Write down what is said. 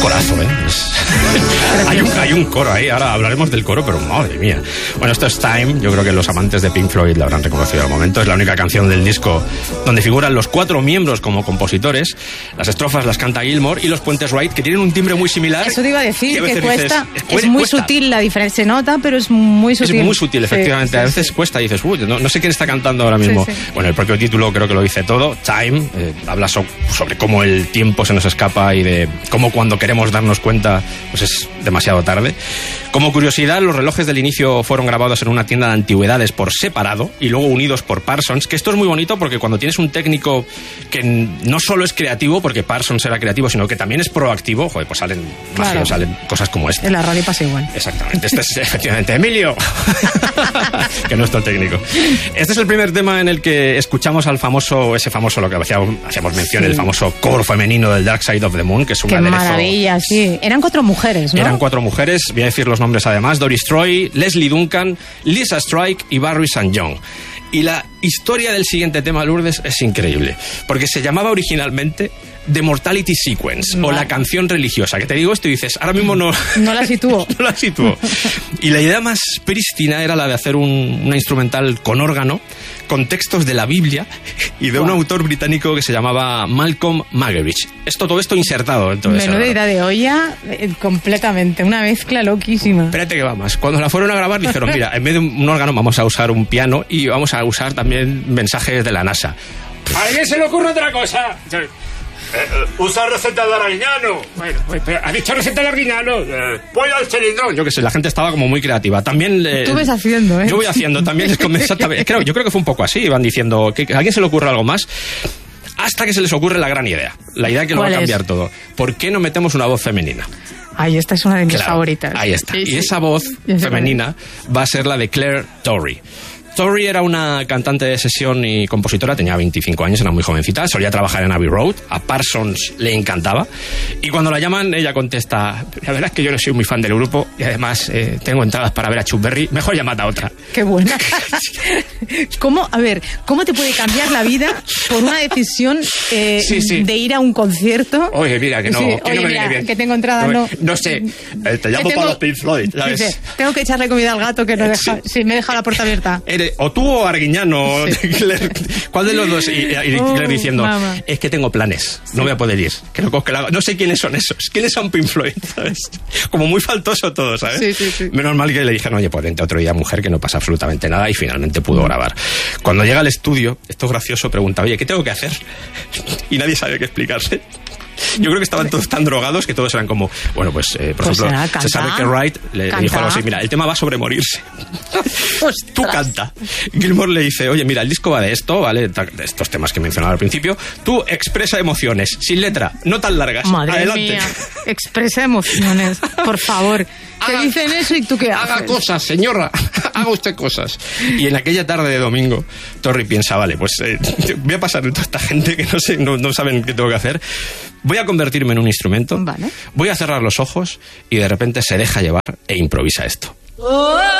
corazo, ¿eh? Hay un coro ahí, ahora hablaremos del coro, pero madre mía. Bueno, esto es Time, yo creo que los amantes de Pink Floyd la habrán reconocido al momento. Es la única canción del disco donde figuran los 4 miembros como compositores. Las estrofas las canta Gilmour y los puentes Wright, que tienen un timbre muy similar. Eso te iba a decir, que cuesta, es muy sutil la diferencia, se nota, pero es muy sutil. Es muy sutil, efectivamente. A veces cuesta y dices, uy, no sé quién está cantando ahora mismo. Bueno, el propio título creo que lo dice todo. Time, habla sobre cómo el tiempo se nos escapa y de cómo cuando queremos darnos cuenta pues es demasiado tarde. Como curiosidad, los relojes del inicio fueron grabados en una tienda de antigüedades por separado y luego unidos por Parsons, que esto es muy bonito porque cuando tienes un técnico que no solo es creativo, porque Parsons era creativo, sino que también es proactivo, joder, pues salen magias, salen cosas como esta. En la radio pasa igual. Exactamente, este es efectivamente Emilio, que es nuestro técnico. Este es el primer tema en el que escuchamos al ese famoso, lo que hacíamos mención, el famoso coro femenino del Dark Side of the Moon, que es un Qué aderezo. Maravilla, sí. Eran 4 mujeres, ¿no? Eran 4 mujeres, voy a decir los nombres además: Doris Troy, Leslie Duncan, Lisa Strike y Barry St. John. Y la historia del siguiente tema, Lourdes, es increíble, porque se llamaba originalmente The Mortality Sequence, o la canción religiosa. Que te digo esto y dices, ahora mismo no la sitúo. No la sitúo. Y la idea más prístina era la de hacer una instrumental con órgano, con textos de la Biblia y de un autor británico que se llamaba Malcolm Muggeridge. Todo esto insertado. Menuda idea de olla, completamente. Una mezcla loquísima. Espérate que va más. Cuando la fueron a grabar dijeron, mira, en vez de un órgano vamos a usar un piano y vamos a usar también mensajes de la NASA. ¿A alguien se le ocurre otra cosa? Usa receta de Arguiñano. Bueno, ¿has dicho receta de Arguiñano? Pollo al cilindrón. Yo qué sé, la gente estaba como muy creativa. También tú ves haciendo, ¿eh? Yo voy haciendo, también les convenzo. Yo creo que fue un poco así. Iban diciendo que a alguien se le ocurre algo más. Hasta que se les ocurre la gran idea. La idea que lo va a cambiar todo. ¿Por qué no metemos una voz femenina? Ay, esta es una de mis favoritas. Ahí está. Sí, y esa voz femenina va a ser la de Claire Torrey. Torrey era una cantante de sesión y compositora, tenía 25 años, era muy jovencita, solía trabajar en Abbey Road, a Parsons le encantaba, y cuando la llaman ella contesta, la verdad es que yo no soy muy fan del grupo y además tengo entradas para ver a Chuck Berry, mejor llamad a otra. Qué buena. ¿Cómo te puede cambiar la vida por una decisión de ir a un concierto? Oye, mira, que no me viene bien. Que tengo entradas, no sé, te llamo para los Pink Floyd, ¿sabes? Dice, tengo que echarle comida al gato que no deja, me deja la puerta abierta. O tú o Arguiñano, ¿cuál de los dos? Y Claire diciendo, es que tengo planes, no voy a poder ir, no sé quiénes son esos, quiénes son Pink Floyd, ¿sabes? Como muy faltoso todo, ¿sabes? Sí. Menos mal que le dijeron, oye, pues vente otro día, mujer, que no pasa absolutamente nada, y finalmente pudo grabar. Cuando llega al estudio, esto es gracioso, pregunta, oye, ¿qué tengo que hacer? Y nadie sabe qué explicarse. Yo creo que estaban todos tan drogados que todos eran como, bueno, pues, por ejemplo, se sabe que Wright le dijo algo así, mira, el tema va sobre morirse. Tú canta. Gilmour le dice, oye, mira, el disco va de esto, ¿vale? De estos temas que mencionaba al principio. Tú expresa emociones, sin letra, no tan largas. Madre Adelante. mía, expresa emociones, por favor. Te dicen eso y tú qué haces. Haga cosas, señora, haga usted cosas. Y en aquella tarde de domingo, Torrey piensa, vale, pues voy a pasar de toda esta gente que no saben qué tengo que hacer. Voy a convertirme en un instrumento, voy a cerrar los ojos y de repente se deja llevar e improvisa esto.